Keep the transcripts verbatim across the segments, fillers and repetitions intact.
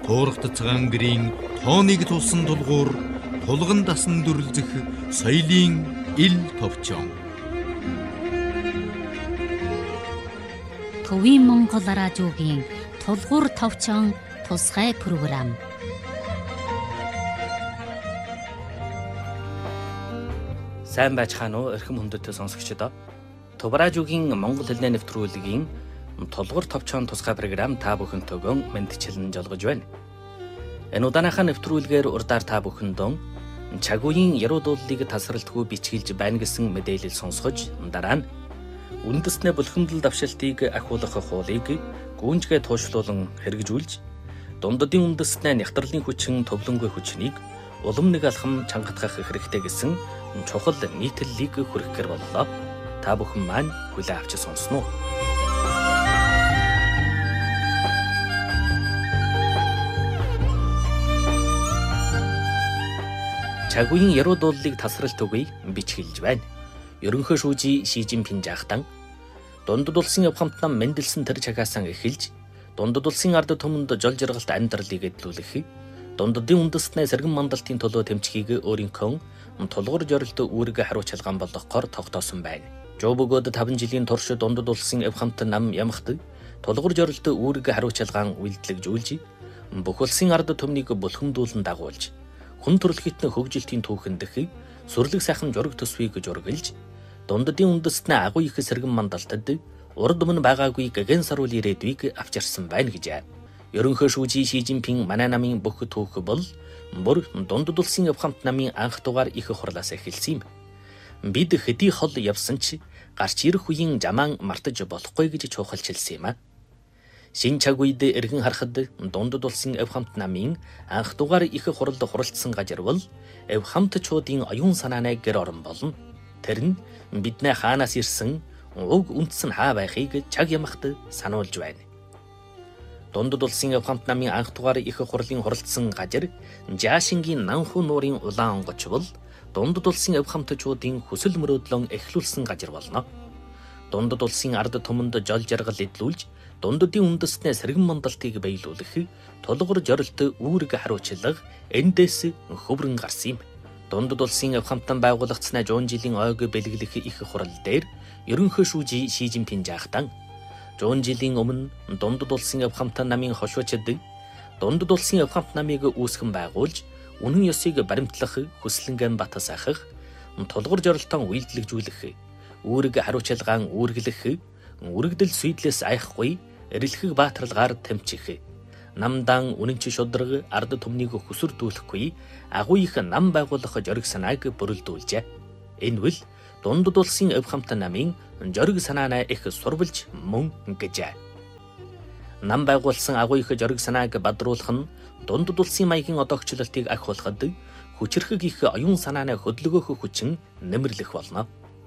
туурах гэрийн тооныг тулсан тулгуур тулган дасан дүрлзэх соёлын ил товчон. Төвийн Монгол радиогийн тулгуур товчон тусгай програм. Сайн байцгаана уу эрхэм хүндэт сонсогчдоо. Төв радиогийн Монгол хэлний нэвтрүүлгийн тулгуур товчон тусгай програм та бүхэнтэйгөө мэдчилэн жолгож байна. Энэ удааныхаа нэвтрүүлгээр урдаар та бүхэндээ чагуугийн яруудууллыг тасралтгүй бичгэлж байна гэсэн мэдээлэл сонсгож, дараа нь үндэснээ булхимдал давшилтыг ахиулах хуулийг гүнжгээ туушлуулан хэрэгжүүлж, дундадын үндэснээ нягтралын хүчин төвлөнгүй хүчнийг улам нэг алхам чангатгах хэрэгтэй гэсэн чухал нийтлэлийг хүргэхээр боллоо. Та бүхэн маань хүлээн авч сонсноо. Чагуугийн яруудууллыг тасралтгүй бичгэлж байна. Ерөнхий шүүжий Ши Жинпин жаахтан дундад улсын явхамт нам мэндэлсэн тэр чагаасан эхэлж, дундад улсын ард түмэнд жол жаргалт амьдралыг эдлүүлэх, дундадын үндэснээ сэргэн мандалтын төлөө тэмцхийг өөрийнхөө тулгуур зорилт үүрэг хариу чалгаан болгохоор тогтоосон байна. Жоо бөгөөд таван жилийн турш дундад улсын явхамт нам ямхад тулгуур зорилт үүрэг хариу чалгаан үйлдэлжүүлж, бүх улсын ард түмнийг булхамдуулан дагуулж, хүн төрөлхитний хөгжилтийн түүхэндх сүрлэг сайхан жураг төсвийг жургалж, дундадын үндэснээ агуу их сэргэн мандалтад урд өмнө байгаагүй гэгэн саруул ирээдүйг авчирсан байна гэжээ. Ерөнхий шүүжий Ши Жинпин манай намын бүх түүх бол бүр дундад улсын явхамт намын анх дугаар их хурлаас эхэлсэн юм. Бид хэдий хол явсан ч гарч ирэх үеийн жамаан мартаж болохгүй гэж чухалчилсан юм а. Шин чагуйд эргэн харахад дундад улсын явхамт намын анх дугаар их хуралд хуралдсан газар бол явхамтчуудын оюун санааны гэр орон болно. Тэр нь биднээ хаанаас ирсэн, уг үндэс нь хаа байхыг чаг ямахт сануулж байна. Дундад улсын явхамт намын анх дугаар их хурлын хуралдсан газар Жаашингийн Нанхуу нуурын улаан онгоч бол дундад улсын явхамтчуудын хүсэл мөрөөдлөн эхлүүлсэн газар болно. Дундад улсын ард түмэнд жол жаргал эдлүүлж, дундадын үндэснээ сэргэн мандалтыг биелүүлэх, тулгуур зорилт үүрэг хариучлага эндээс хөврөн гарсан юм. Дундад улсын явхамтан байгуулагдсанаа жуун жилийн ойг бэлгэлэх их хурал дээр ерөнхий шүүжий Ши Жинпин жаахтан жуун жилийн өмнө дундад улсын явхамтан намын хошуучид дундад улсын явхамт намыг үүсгэн байгуулж, үнэн ёсыг баримтлах хүслэнгэн батасаахах, тулгуур зорилтон үйлдэлжүүлэх, үүрэг хариучлагаан үүргэлэх, үрэгдэл сүйдлээс айхгүй эрэлхэг баатралгаар тэмчих, намдан үнэнч шудраг ард түмнийг хүсэрдүүлэхгүй агуу их нам байгуулах зориг санааг бүрэлдүүлжээ. Энэ бол дундад улсын явхамт намын зориг санаанаа их сурвалж мөн гэжээ. Нам байгуулсан агуу их зориг санааг бадруулах нь дундад улсын маягийн одоогчлолтыг ахиулахад хүчрхэг их оюун санааны хөдөлгөөх хүчин нэмэрлэх болно.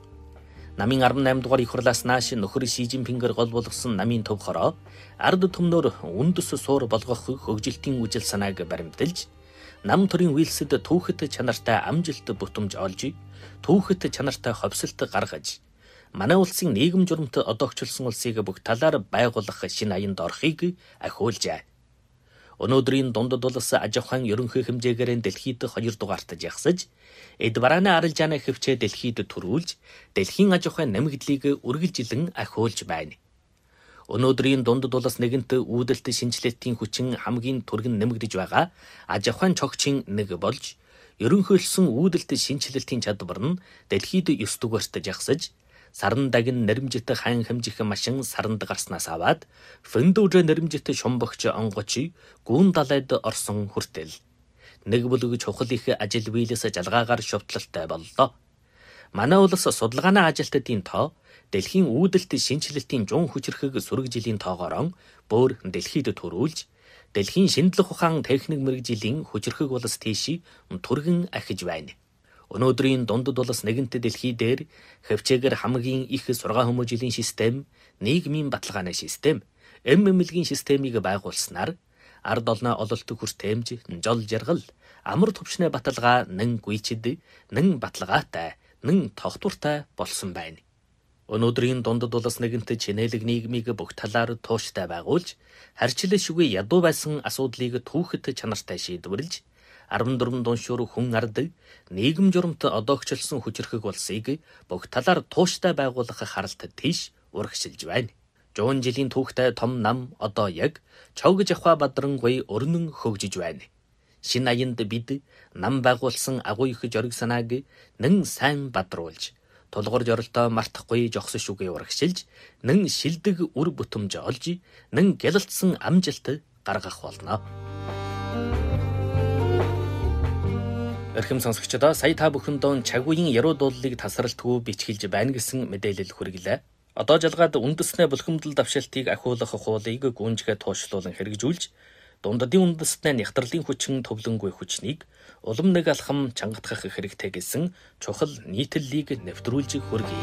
Намын арван найман дугаар их хурлаас нааш нөхөр Ши Жинпингээр гол болгосон намын төв хороо ард түмнөр үндэс суур болгох хөгжилтийн үжил санааг баримталж, нам төрийн үйлсэд түүхэт чанартай амжилт бүтэмж олж, түүхэт чанартай ховсолт гаргаж, манай улсын нийгэм журамт одоогчлсон улсыг бүх талаар байгуулах шинэ аянд орохыг ахиулжээ. Өнөөдрийн дундад улс аж ахуйн ерөнхий хэмжээгээр дэлхийд хоёр дугаарт жагсаж, эд барааны арилжааны хөвчөө дэлхийд төрүүлж, дэлхийн аж ахуйн нэмэгдлийг үргэлжилэн ахиулж байна. Өнөөдрийн дундад улс нэгэнт үүдэлт шинжилэлтийн хүчин хамгийн түргэн нэмэгдэж байгаа аж ахуйн чогчийн нэг болж, ерөнхийлсөн үүдэлт шинжилэлтийн чадвар нь дэлхийд ёс дугаарт жагсаж, саран дагин нэрмжит хайн хэмжих машин саранд гарснаас аваад фэндүүж нэрмжит шумбагч онгоч гүн далайд орсон хүртэл нэг бүлэг чухал их ажил биелэс жалгаагаар шовтлолтой боллоо. Манай улс судалгааны ажилтнуудын тоо дэлхийн үүдэлт шинжилэлтийн жун хүчрхэг сөрөг жилийн тоогоор бүр дэлхийд төрүүлж, дэлхийн шинжлэх ухаан техник мэргэжлийн хүчрхэг улс тийш түргэн ахиж байна. Өнөөдрийн дундад улс нэгэнт дэлхий дээр хөвчээгээр хамгийн их сургаан хүмүүжлийн систем, нийгмийн баталгааны систем, эм эмнэлгийн системийг байгуулснаар ард олноо ололт хүртээмж, жол жаргал, амар төвчнээ баталгаа нэн гүйчэд, нэн баталгаатай, нэн тогтвортой болсон байна. Өнөөдрийн дундад улс нэгэнт чинэлэг нийгмийг бүх талаар тууштай байгуулж, харьцал шүгэ ядуу байсан асуудлыг түүхэд чанартай шийдвэрлэж, арван дөрвөн дуншуур хүн ард нийгэм журамт одоогчлсон хүчрхэг улсыг бүх талаар тууштай байгуулах харалт тийш урагшилж байна. Жуун жилийн түүхтэй том нам одоо яг Чог Жавха Бадрангуй өрнөн хөгжиж байна. Шинэ аянд бид нам байгуулсан агуу их жориг санааг нэн сайн бадруулж, тулгуур жоролтоо мартахгүй жогсон шүгэ урагшилж, нэн шилдэг үр бүтэмж олж, нэн гялалтсан амжилт гаргах болно. Эрхэм сонсогчдоо, сая та бүхэндээ Чагуйн яруу дуулыг тасралтгүй бичгэлж байна гэсэн мэдээлэл хүргэлээ. Одоо жалгаад үндэснээ булхимдал давшилтыг ахиулах хуулийг гүнжгээ туушлуулан хэрэгжүүлж, дундадын үндэснээ нягтралын хүчин төвлөнгүй хүчнийг улам нэг алхам чангатгах хэрэгтэй гэсэн чухал нийтлэлийг нэвтрүүлж хүргэе.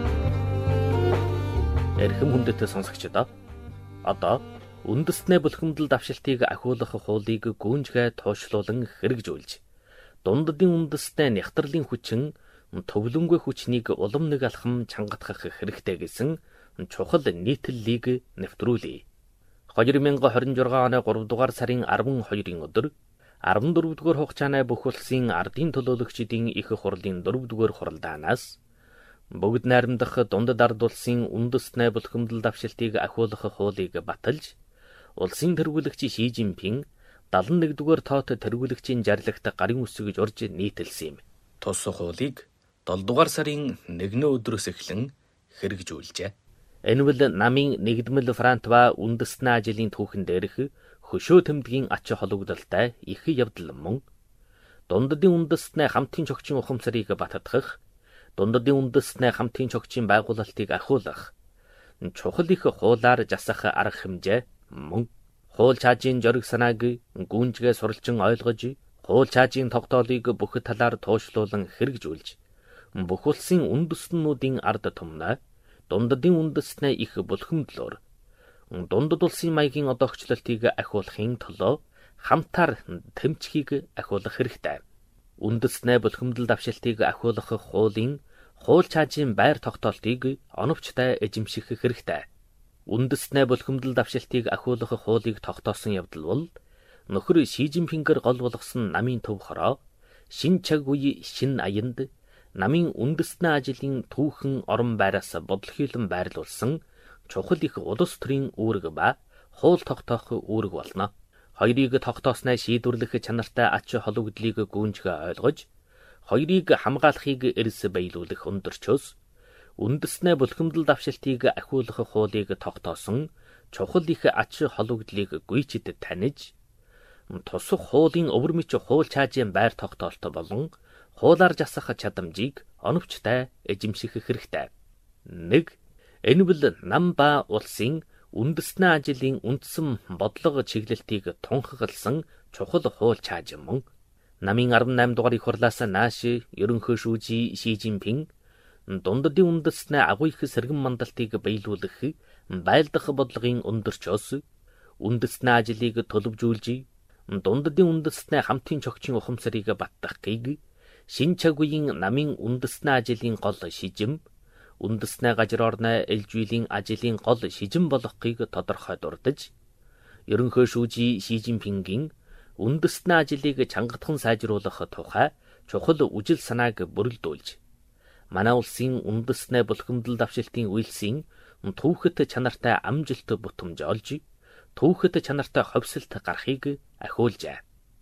Эрхэм хүндэт сонсогчдоо, одоо үндэснээ булхимдал давшилтыг ахиулах хуулийг гүнжгээ туушлуулан хэрэгжүүлж, дундадын үндэснээ нягтралын хүчин төвлөнгүй хүчнийг улам нэг алхам чангатгах хэрэгтэй гэсэн чухал нийтлэлийг нэвтрүүлье. хоёр мянга хорин жургаан оны гурав дугаар сарын арван хоёрын өдөр арван дөрөв дугаар хугацааны бүх улсын ардын төлөөлөгчдийн их хурлын дөрөв дугаар хуралдаанаас бүгд найрамдах дундад ард улсын үндэснээ булхимдал давшилтыг ахиулах хуулийг баталж, улсын тэргүүлэгч Ши Жинпин дадлан нэг дугаар тоот тэргүүлэгчийн жарлагт гарын үсгэж урж нийтэлсэн юм. Тус хуулийг долоо дугаар сарын нэгдүгээр өдрөөс эхлэн хэрэгжүүлжээ. Энэ бол намын нэгдмэл фронт ба үндэснээ ажлын түүхэн дээрх хөшөө тэмдгийн ач холбогдолтой их явдал мөн дундадын үндэснээ хамтын чогчийн ухамсарыг баттгах, дундадын үндэснээ хамтын чогчийн байгуулалтыг ахиулах, чухал их хуулаар засах арга хэмжээ мөн хууль чаажийн жориг санааг гүнжгээ суралжин ойлгож, хууль чаажийн тогтоолыг бүх талаар туушлуулан хэрэгжүүлж, бүх улсын үндэстнүүдийн ард түмнээ дундадын үндэснээ их булхимдлоор дундад улсын маягийн одоогчлолтыг ахиулахын төлөө хамтаар тэмцхийг ахиулах хэрэгтэй. Үндэснээ булхимдал давшилтыг ахиулах хуулийн хууль чаажийн байр тогтоолтыг оновчтой эзэмших хэрэгтэй. Үндэснээ булхимдал давшилтыг ахиулах хуулийг тогтоосон явдал бол нөхөр Ши Жинпингээр гол болгосон намын төв хороо, шин Чагуй шин аянд намын үндэснээ ажлын түүхэн орон байраас бодлохийлон байрлуулсан чухал их улс төрийн үүрэг ба хууль тогтоох үүрэг болно. Хоёрыг тогтоосноо шийдвэрлэх чанартай ач холбогдлыг гүнжгээ ойлгож, хоёрыг хамгаалахыг эрс баялуулах өндөрчөөс үндэснээ булхимдал давшилтыг ахиулах хуулийг тогтоосон чухал их ач холбогдлыг гүйцэд таниж, тусах хуулийн өвөр мэч хууль чаажийн байр тогтоолт болон хуулаар засах чадамжийг оновчтой эзэмших хэрэгтэй. нэг. Энэ бол нам ба улсын үндэснээ ажлын үндсэн бодлого чиглэлтийг тунхагласан чухал хууль чааж мөн намын арван найм дугаар их хурлаас нааш ерөнхий шүүжи Ши Жинпин дундадын үндэснээ агуу их сэргэн мандалтыг баялуулах байлдах бодлогын өндөрчөөс үндэснээ ажлыг төлөвжүүлж, дундадын үндэснээ хамтын чогчийн ухамсарыг баттгахыг Шин Чагуйн намын үндэснээ ажлын гол шижим, үндэснээ газар орны элжүүлийн ажлын гол шижим болгохыг тодорхой дурдж, ерөнхий шүүжи Ши Жинпингийн үндэснээ ажлыг чангатхан сайжруулах тухай чухал үжил санааг бүрэлдүүлж, манай улсын үндэснээ булхимдал давшилтын үйлсийн түүхэд чанартай амжилт бүтэмж олж, түүхэд чанартай ховсолт гарахыг ахиулжээ.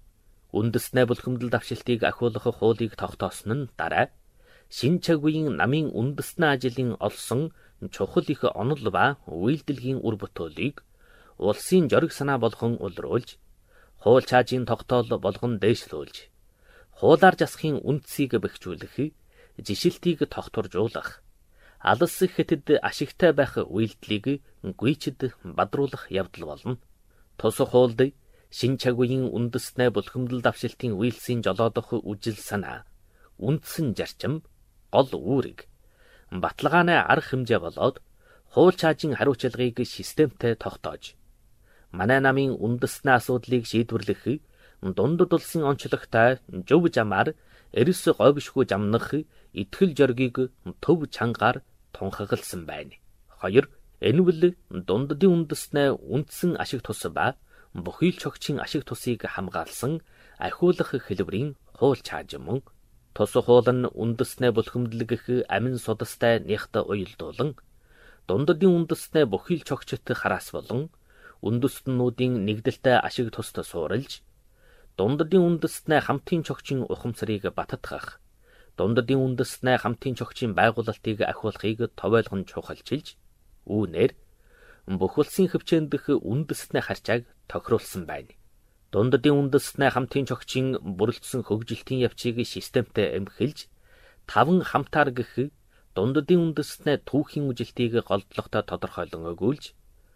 Үндэснээ булхимдал давшилтыг ахиулах хуулийг тогтоосон нь дараа Шин Чагуйн намын үндэснээ ажлын олсон чухал их онол ба үйлдэлгийн үр бүтээлийг улсын жориг санаа болгон улруулж, хууль чаажийн тогтоол болгон дээшлүүлж, хуулаар засахын үндсийг бэхжүүлэх, жишилтийг тогтворжуулах, алс хэтэд ашигтай байх үйлдэлийг гүйцэд бадруулах явдал болно. Тус хуульд Шин Чагуйн үндэснээ булхимдал давшилтын үйлсийн жолоодох үжил санаа, үндсэн зарчим, гол үүрэг, баталгааны арга хэмжээ болоод хууль чаажийн хариуцлагыг системтэй тогтоож, манай намын үндэснээ асуудлыг шийдвэрлэх, дундад улсын онцлогтой жив жамаар эрс говьшгүй жамнах итгэл жоргийг төв чангаар тунхагласан байна. хоёр. Энэ бол дунддын үндэснээ үндсэн ашиг тус ба бүхий л чогчийн ашиг тусыг хамгаалсан ахиулах хэлбэрийн хууль чааж мөн. Тус хууль нь үндэснээ булхимдлэгэх амин судастай нягт уялдуулан дунддын үндэснээ бүхий л чогчт хараас болон үндэстнүүдийн нэгдэлтэй ашиг туст суурилж дунддын үндэснээ хамтын чогчийн ухамсарыг баттгах, дунддын үндэснээ хамтын чогчийн байгуулалтыг ахиулахыг товойлгон чухалчилж, үүнээр бүх улсын хвчээнд дэх үндэснээ харьцааг тохируулсан байна. Дунддын үндэснээ хамтын чогчийн бүрэлдсэн хөгжилтийн явцыг системтэй эмхэлж, таван хамтаар гэх дунддын үндэснээ түүхийн үжилтийг голдлогтой тодорхойлон өгүүлж,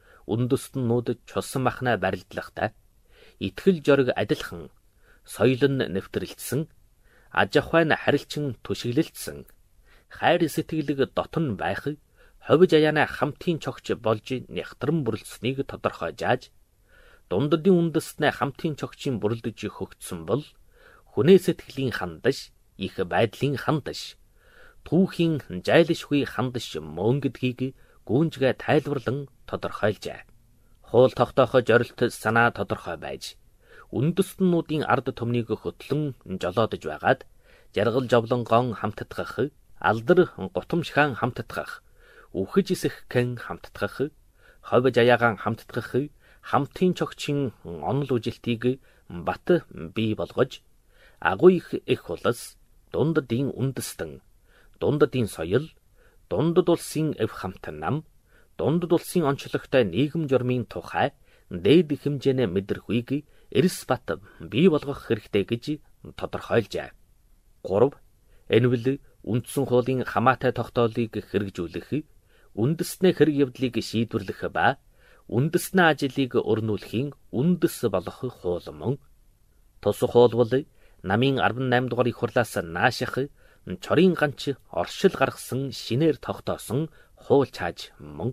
үндэстнүүд чулсан махнаа барилдлахтай, итгэл жориг адилхан, соёл нь нэвтрэлтсэн, аж ахуй нь харилчин түшиглэлтсэн, хайр сэтгэлэг дотн байх, ховж аяана хамтын чогч болж нягтран бүрэлдэснийг тодорхой зааж, дунддын үндэснээ хамтын чогчийн бүрэлдэж хөгжсөн бол хүнээ сэтгэлийн хандаш, их байдлын хандаш, түүхийн жайлшгүй хандаш мөн гэдгийг гүнжгээ тайлбарлан тодорхойлжээ. Хууль тогтоохо зорилт санаа тодорхой байж, үндэстнүүдийн ард түмнийг хөтлөн жолоодож байгаад жаргал жовлонгон хамтдах, алдар гутамшхан хамтдах, үхэж исэххэн хамтдах, ховж аяагаан хамтдах, хамтын чогчийн онол үжилтийг бат бий болгож, агуу их их улс, дунддын үндэстэн, дунддын соёл, дундд улсын эв хамт нам, дундд улсын онцлогтой нийгэм журмын тухай дээд хэмжээний мэдрэхүйг эрс бат бий болгох хэрэгтэй гэж тодорхойлжээ. гурав. Энэ бол үндсэн хуулийн хамаатай тогтоолыг хэрэгжүүлэх, үндэснээ хэрэг явдлыг шийдвэрлэх ба үндэснээ ажлыг өрнүүлэхийн үндэс болох хууль мөн. Тус хууль бол намын арван найм дугаар их хурлаас нааших чорын ганч оршил гаргасан шинээр тогтоосон хууль чааж мөн.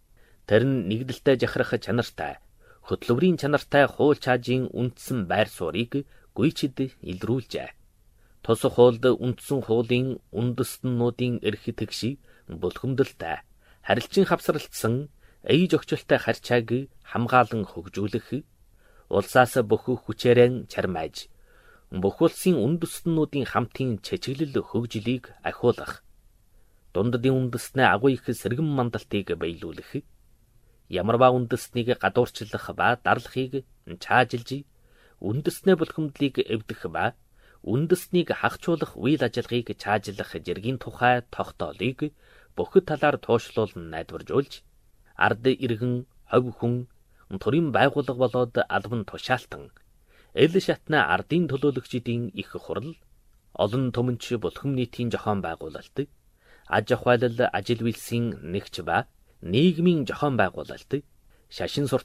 Тэр нь нэгдэлтэй жахрах чанартай, хөтлөврийн чанартай хууль чаажийн үндсэн байр суурийг гүйчид илрүүлжээ. Тус хуульд үндсэн хуулийн үндэстнүүдийн эрх тэгш булхимдалтай, харилцан хавсралтсан, ээж өгчлөлтэй харьцааг хамгаалан хөгжүүлэх, улсаас бүх хүчээрэн чармааж, бүх улсын үндэстнүүдийн хамтын чичгэлэл хөгжлийг ахиулах, дунддын үндэснээ агуу их сэргэн мандалтыг биелүүлэх, ямарваа үндэснийг гадуурчлах ба дарлахыг чаажилж, үндэснээ булхимдлыг эвдэх ба үндэснийг хагчуулах үйл ажиллагааг чаажилах жиргийн тухай тогтоолыг бүх талаар туушлуулан найдваржуулж, ард иргэн, ховь хүн, төрийн байгууллага болоод албан тушаалтан, эл шатна ардын төлөөлөгчдийн их хурал, олон түмэнч булхим нийтийн зохион байгуулалт, аж ахуйлал ажил үйлсийн нэгч ба нийгмийн зохион байгуулалт, шашин суртал